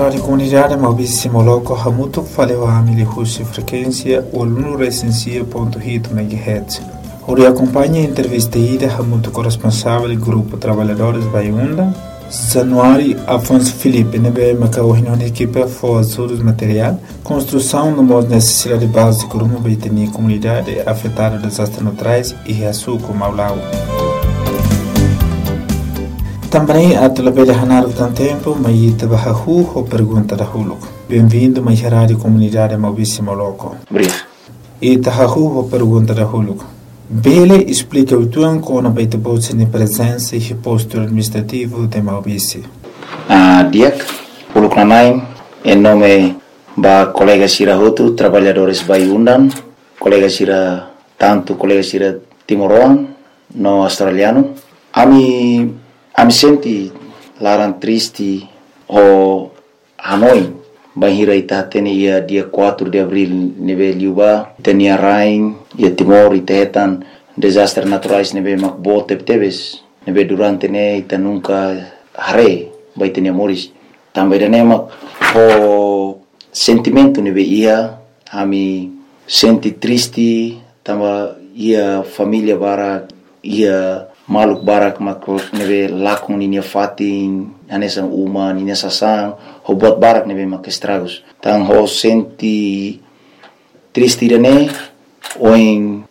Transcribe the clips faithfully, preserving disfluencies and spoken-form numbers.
Rádio Comunidade Maurício Simoloco Hamuto faleu a Amili Russi frequência o aluno recensia ponto hito megahertz. Ori acompanha a entrevista ida Hamuto corresponsável do grupo Trabalhadores Baiunda. Januário Afonso Felipe nebe macau reunião de equipe for ajudos material, construção de modo necessidade básica de uma baitenia comunidade afetada por desastres naturais e açúcar Maulau. Também a televisão Hanar do tempo, mas trabalha a pergunta da Huluco. Bem-vindo mais à Rádio Comunidade Maurício Simoloco. Obrigado. E tahahu a pergunta da Huluco. Bele explica o tuan com a baita bolsa de presença e posto administrativo de Maurício. Ah, Diak, Huluco Nanai, em nome da colega Sira Hotu, trabalhadores Baiundan, colega Sira, tanto colega Sira Timoroan, no australiano. Ami Ami senti larang triste o Hanoi bahira ita tene ia dia quatro de abril nebe liuba tenia rain ia Timor itetan desastres naturais nebe makbo tebtebes nebe durante ne ita nunca hare bai tenia moris também dane mak o sentimento nebe ia ami senti triste tamba ia família bara ia maluk barak makro nebe lakon ninia fatin anesan uma ninia sasang ho buat barak nebe mak estragos tang ho senti triste dane oin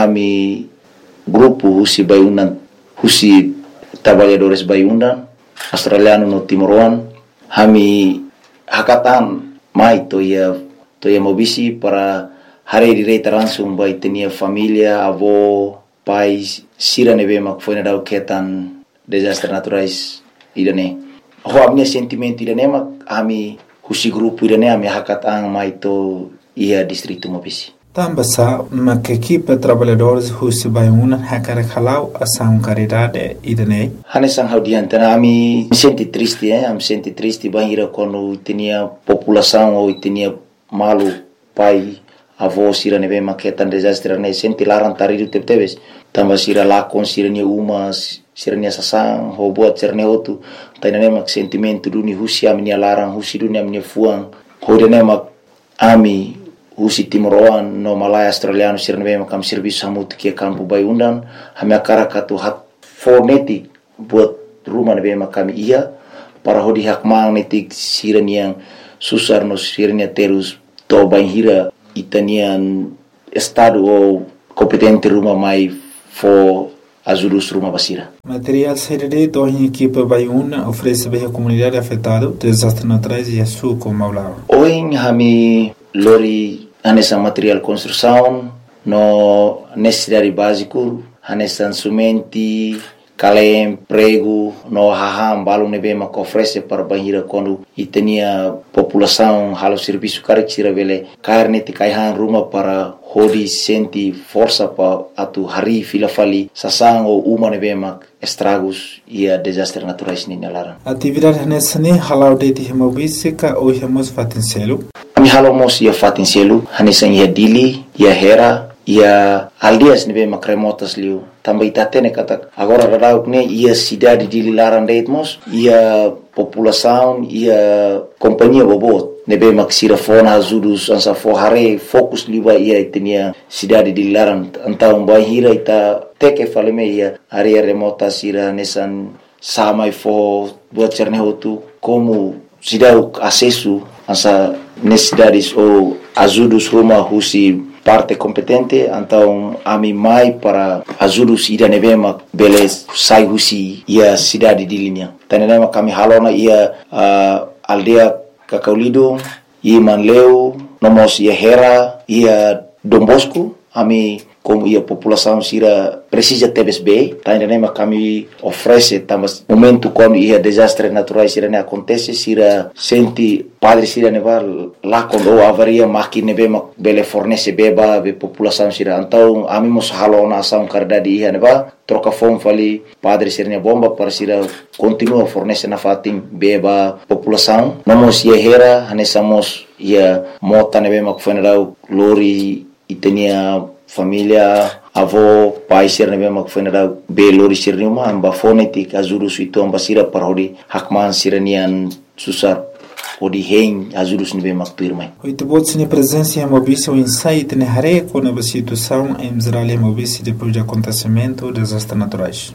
ami grupo husi Baiundan husi trabalhadores Baiundan australiano no Timoroan hami hakatan mai to ia to ia mobisi para hari direita langsung bai tenia família avó pais sira nebe mak foi na dau ketan desastres naturais idane ho amnia sentimento idane mak ami husi grupo idane ami hakatang mai to ia distrito Mobisi tambasa mak equipe trabalhadores husi Baiundan hakara khalau asam caridade idane hane sang hau diantana ami senti triste eh am senti triste bahira quando tinha população ou tinha malu pai avó sira nebe mak ketan desastres ne senti larang taridu tebtebes tamba sira lakon sira nia uma sira nia sasang ho buat sira nia otu taina mak sentimento duni husi ami nia larang husi dunia ami nia fuang ho dene mak ami husi Timoroan no Malaya australiano sira nebe mak am serviço hamut kia kampu Baiundan hami akara katu hat fonetik buat rumah nebe mak kami ia para ho di hak magnetik sira nia susar no sira nia terus to bainhira itanian estado ou competente rumah mai for ajudos rumah basira. Material C D D da equipe Baiundan oferece bem a comunidade afetada desastres naturais e açúcar Maulau. Hoje hami lori anessa material construção no necessidade básico anessa sumenti kalem prego no haham balung nebe mak oferece para bahira quando itenia população halo serviço karek sira vele carne ti kaihan rumah para hodi senti força pa atu hari filafali sasang o uma nebe mak estragos ia desastres naturais ni nalara atividade nessa ne halau de ti Maurício ka o hemos fatincelo ami halo mos ia fatincelo hanesan ia dili ia hera ia aldias nebe mak remotas liu também tatene kata agora radauk ne ia cidade de Lilaran deitmos ia população ia companhia bobot nebe mak sira fona ajudos ansa forhare fokus liwa ia tenia cidade de Lilaran antau bahira ita teke faleme ia area remota sira nesan samai fo buat cerne hotu como cidade acesso ansa necessidades ou ajudos rumah husi parte competente então ami mai para ajudos ida nevema beles sai husi ia cidade de linha tanema kami halona ia uh, aldea Kakaulido ia Manleu nomos ia Hera ia Dombosco ami como ia população sira precisa tebes bem tanema kami oferece tamas momento quando ia desastres naturais sira ne acontece sira senti padre sira neva lá quando avaria maki nebe mak bele fornece beba be população sira então ami mos halona ação caridade ia neva troca fome fali padre sira ne bomba para sira continua fornece na fatim beba população nomos ia Hera hanesamos ia mota nebe mak funeral lori itenia família avó pai sir nebe mak funeral be lori sir numa amba fonetik azuru suito amba sira parodi hakman siranian susar o di hen ajudos ni be makpirmai. Oito bots ni presença em Mobice o insight ne hare com a situação em Israel e Mobice depois do acontecimento dos desastres naturais.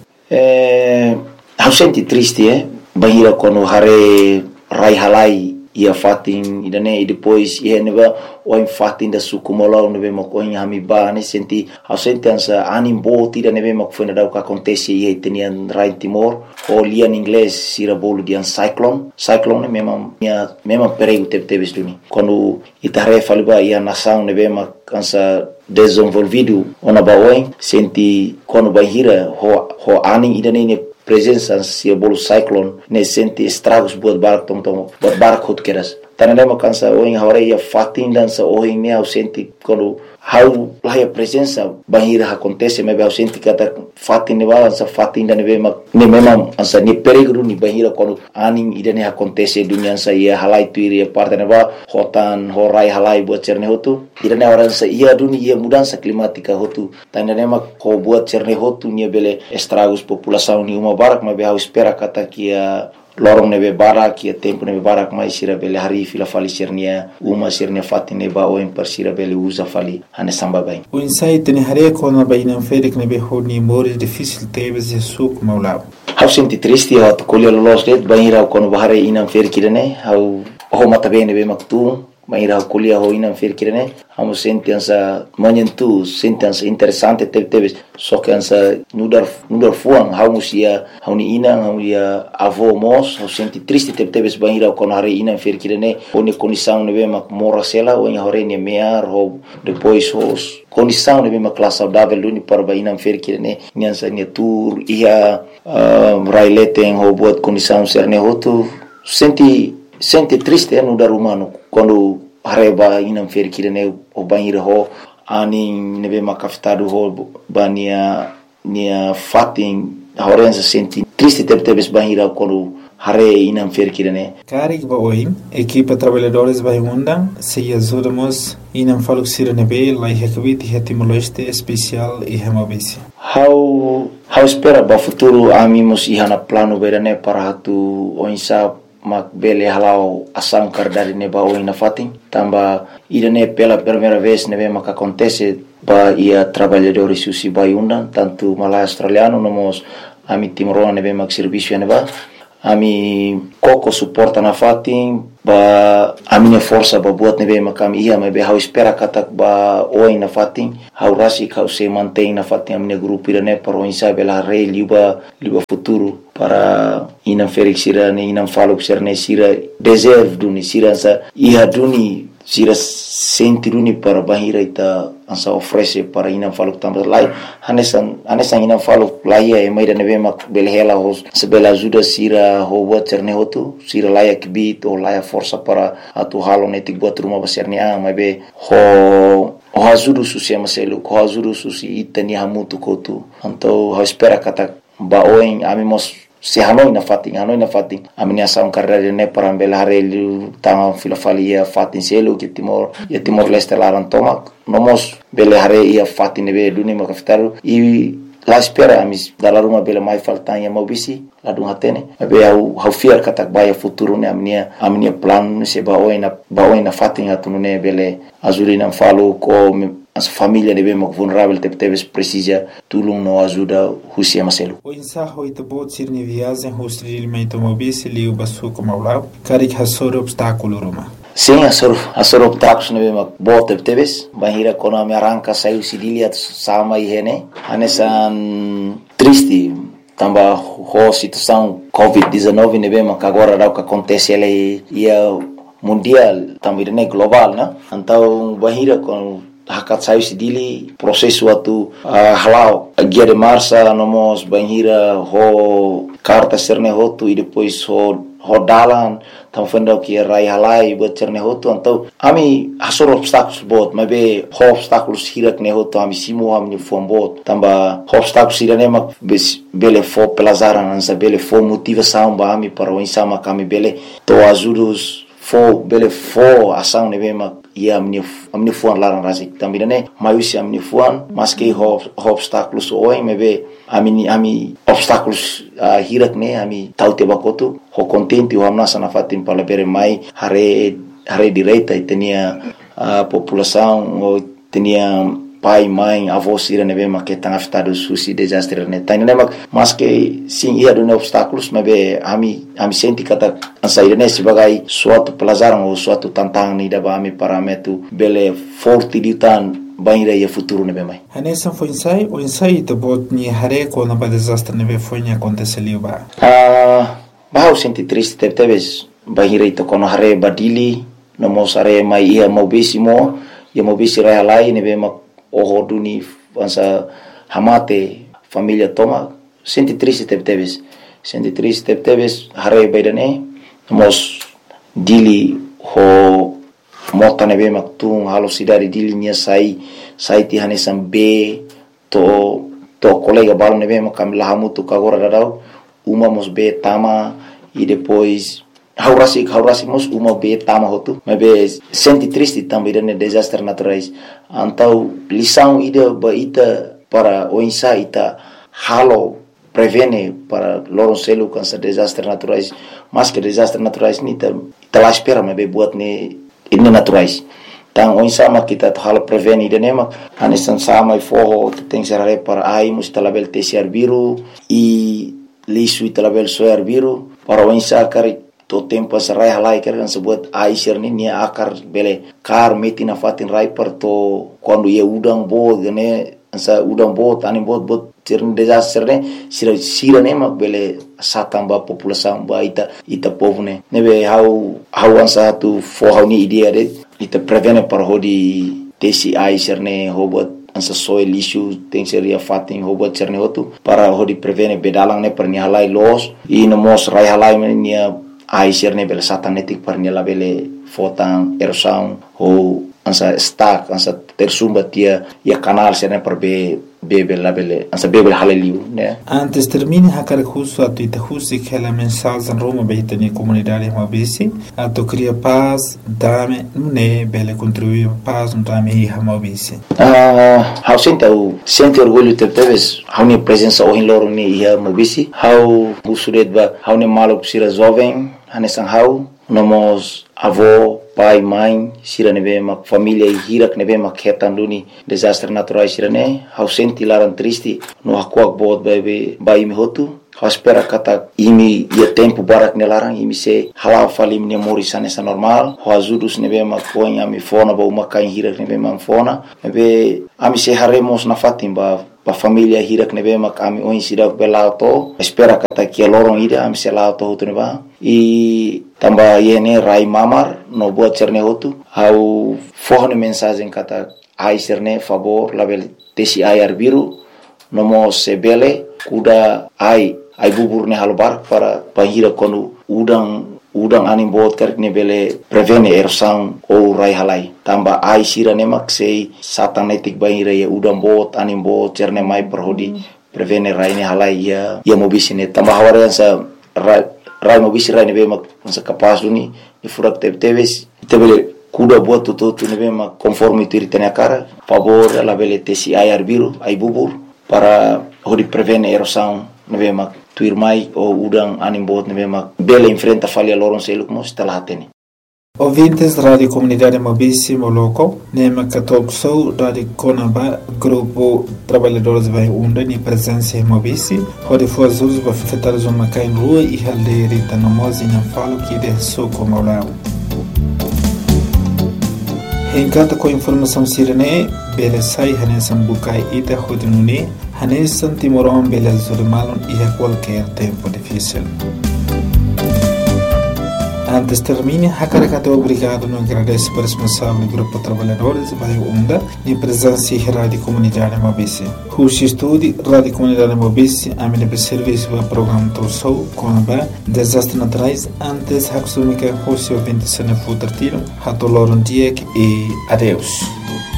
É, eu senti triste, é, bahira quando hare rai halai ia fatin idane e depois ia neba o em fatin da sukumola nebe makoin hamiba ne senti eu senti ansa anim bot ida nebe makfuna da o que acontece ia tenian rai Timor o lia em inglês sira bolo de cyclone cyclone mesmo minha mesmo perigo teve teve isso quando itare faliba ia nação nebe makansa desenvolvido ona baoin senti quando bahira ho ho anim idane ne presença se bolo cyclone ne senti estragos buat barco tom tom buat barco keras tanane makansa o em hora ia fatin dança o em ne senti quando how lá a presença bahira acontece mas eu senti que até fatin ne balança fatin da ne me ne mesmo ansa ne perigo ni bahira quando anin ida ne acontece dunia sa ia halai tuiri parte ne ba hotan horai halai buat cerne hotu ida ne orang sa ia dunia ia mudança climática hotu tanane ma ko buat cerne hotu ni bele estragos população ni uma barak mas eu espera kata que a lorong nebe barak ia tempo nebe barak mai sira bele hari fila fali sirnia uma sirnia fatine ba o per sira bele usa fali ane samba bai o insight ne hare com a baina ferik nebe honi mores difícil teves e suk maulao hau senti triste hau kolha los det baira quando bahare inam ferik ne hau ho mata bene be maktu baira kolha ho inam ferik ne hau senti ansa manyentu senti ansa interessante teve teve só que ansa nudar nudar fuang hau musia hau ni ina hau ia avô mos hau senti triste teve teve baira quando hare inam ferik ne oni condição ne be mak mora sela o hore ne mear ho depois os condição ne be mak classe saudável luni para ba inam ferik ne nyansa ne tour ia uh, raileten ho buat condição serne hotu senti senti triste no dar humano quando hareba inam ferik ne o banheiro ho ani nebe makafitado ho bania nia fatin horenza senti triste teve teve banheiro quando hare inam ferik ne Karik ba oi equipa trabalhadores vai undang se ajudamos inam faluk sira nebe lai hekvit hetimoloiste especial e hemabisi how how espera ba futuro amimos ihana plano berane para hatu oinsa mak bele halau asam kardari ne ba oina fatin tamba idane pela primeira vez nebe mak acontece ba ia trabalhadores susi vai undan tanto malai australiano nomos ami timorona nebe mak serviço ne ba ami koko suporta na fatin ba amine força ba buat nebe makam ia me be hau espera katak ba oi na fatin hau rasi kau se mantém na fatin amine grupo irane para o insa bela rei liba liba futuro para inam ferik sira ne inam faluk sirne sira deserve duni sira sa ia duni sira senti duni para bahira ita ansa oferece para inam faluk tambah lai hanesan hanesan inam faluk lai e mai da nebe mak belhela hos sebela ajuda sira ho buat sirne hotu sira lai kibit o lai força para atu halo netik buat rumah besarni a mai be ho o ajuda susi amaselu ko ajuda susi itani hamutu kotu anto ho espera kata ba oin amimos se hanoi na fatin hanoi na fatin amini asam karere ne para bela harelu tanga filofalia fatin selu que timor e timor leste laran tomak nomos bela hare ia fatin be duni makaftaru e la espera amis dalla ruma bela mai faltan ya mobisi la dun hatene be au hau fiar katak baya futuro ne amnia amnia plan se ba oina ba oina fatin atunune bele azulina falo ko as família de bem vulnerável te teves precisa tulum no ajuda husia maselu o insaho ito bot sirni viagem hostri mento mobisi liu basu como lao karik hasor obstáculo roma sim asor asor obstáculos ne bem bot te teves bahira kono me arranca saiu sidilia sama e hene anesan triste tamba ho situação covid dezenove ne bem que agora dá o que acontece ele ia mundial também ne global né então bahira com hakat saiu sidili processo atu uh, halau guia de marcha nomos banhira ho carta serne hotu e depois ho rodalan tam fenda que rai halai buat serne hotu então ami hasor obstáculos bot mas be ho obstáculos hirak ne hotu ami simo ami fom bot tamba obstáculos irane mak bele fo pelazaran ansa bele fo motivação ba ami para o insama kami bele to ajudos fo bele fo ação ne be mak ia amin'ny amin'ny foana laran raha zay tambira ne maiusy amin'ny foana maske obstacles oin mebe ami ami obstacles hirak ne ami taute bakotu ho contenti ho amna sana fatin palabere mai hare hare direita itenia a população o tenia pai mãe avós ira nebe maketang aftado susi desastre ne tani ne mas que sim ia do obstáculos mebe ami ami senti kata ansaire ne sebagai suatu pelajaran ou suatu tantangan ni daba ami parametu bele forte ditan banira ia futuro nebe mai hanesa foi ensaio o ensaio de bot ni hare ko na ba desastre nebe foi ni aconteceu ba ah bah senti triste teves banira ito kono hare badili no mosare mai ia mobisimo ia mobisi rai lai nebe mak o duni ansa hamate família toma senti triste teves senti triste teves hare baidane mos dili ho mota nebe maktung halo sidari dili nia sai sai ti hanesam be to to colega balo nebe makam lahamutu kagora dadau uma mos be tama e depois haurasi haurasi mos uma be tama hotu mebe senti triste também ne desastre naturais antau lição ida baita para o insaita halo prevene para loron selu cansa desastre naturais mas que desastre naturais ni ta ta la espera mebe buat ne ini naturais tang o insama kita halo prevene ida nema anesan sama fo tem serare para ai mustalabel tesiar biru e lisu italabel soar biru para o insa kari to tempo sarai halai kan sebut aisir ni nia akar bele kar meti na fatin rai per to quando ia udang bo gane sa udang bo tani bot bot tirn desastre ne sira sira ne mak bele satamba população ba ita ita povne nebe how how ansa tu fo how ni idea de ita prevene par hodi tesi aisir ne hobot ansa soil issue tem seria fatin hobot cerne hotu para hodi prevene bedalang ne per ni halai los i no mos rai halai nia aisir ne bele satanetik par ni la bele fotan erosão ou ansa stack ansa tersumba tia ia canal sene per be bebe la bele ansa bebe haleliu ne antes termine hakar justo atu ita justi que la mensagem Roma beita ni comunidade mabisi atu cria paz dame ne bele contribuir paz no dame hi mabisi ah how sente o sente orgulho te teves how ni presença o loro ni hi mabisi how usuret ba how ni malo sira jovem hanesan how nomos avô pai mãe sira nebe mak família e hirak nebe mak hetan duni desastre naturais sira ne how senti laran triste no hakuak bot bebe bai mi hotu how espera kata imi ia tempo barak ne larang imi se hala falim ne mori sanesa normal how azudus nebe mak ponya mi fona ba uma kain hirak nebe mak fona nebe ami se haremos na fatim ba pa família hirak nebe mak ami oin sidak belauto espera kata kia lorong ida ami se lauto hotu neba e tamba yene rai mamar no buat cerne hotu how fohne mensagem kata ai cerne favor label tesi ai arbiru no mo sebele kuda ai ai bubur ne halbar para pahira konu udang udang anim bot kark ne bele prevene erosão ou rai halai tamba ai sira ne mak sei satanetik bahira ya udang bot anim bot cerne mai perhodi prevene rai ne halai ya ya mobisine tamba hawarian sa rai rai mobisi rai ne be mak sa kapas duni ni furak teb teves tebele kuda buat tutu tu ne be mak conforme tu ritene cara favor la bele tesi ai arbiru ai bubur para hodi prevene erosão ne be mak tuir mai o udang anim bot ne be mak bele enfrenta falha loron seluk mos talatene ouvintes da Rádio Comunidade Mobisi Moloko, Nema Katokso, Rádio Conaba, Grupo Trabalhadores Vai Unda, ni presença em Mobisi, onde foi as usos para afetar os homens em rua e haldeira e tanomosi não falo que de soco maulão. Em cada com informação sirene, bele sai hanesan bukai ita hodinuni, hanesan timoron bele zurimalon e a qualquer tempo difícil. Antes termine, Hakarakato obrigado no agradece para o responsável do Grupo Trabalhadores Bairro Unda e presença da Rádio Comunidade Mobisi. Rushi Estúdio, Rádio Comunidade Mobisi, a minha serviço para o programa Torsou, com a desastre naturais, antes Haksumika Rushi ouvinte se não for tratado, Hatoloron Diek e adeus.